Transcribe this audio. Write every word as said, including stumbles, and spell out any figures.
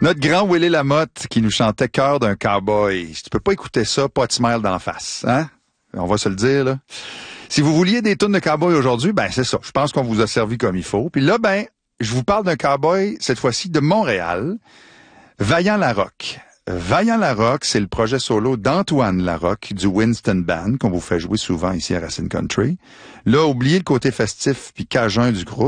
Notre grand Willie Lamotte qui nous chantait Cœur d'un cowboy. Tu peux pas écouter ça, pas de smile d'en face, hein? On va se le dire, là. Si vous vouliez des tunes de cowboy aujourd'hui, ben c'est ça. Je pense qu'on vous a servi comme il faut. Puis là, ben, je vous parle d'un cowboy, cette fois-ci, de Montréal. Vaillant Larocque. Vaillant Larocque, c'est le projet solo d'Antoine Larocque du Winston Band qu'on vous fait jouer souvent ici à Racine Country. Là, oubliez le côté festif puis cajun du groupe.